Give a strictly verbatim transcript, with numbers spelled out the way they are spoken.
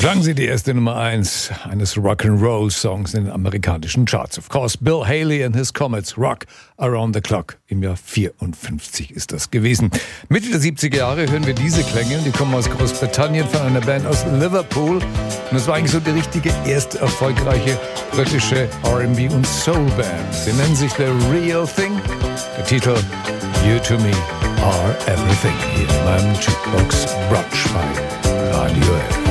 Schlagen Sie die erste Nummer eins eines Rock'n'Roll-Songs in den amerikanischen Charts. Of course, Bill Haley and his Comets, Rock Around the Clock. Im Jahr vierundfünfzig ist das gewesen. Mitte der siebziger Jahre hören wir diese Klänge. Die kommen aus Großbritannien von einer Band aus Liverpool. Und das war eigentlich so die richtige erste erfolgreiche britische R and B- und Soul-Band. Sie nennen sich The Real Thing. Der Titel You to Me Are Everything. Hier in meinem Jukebox Brunch bei Radio F.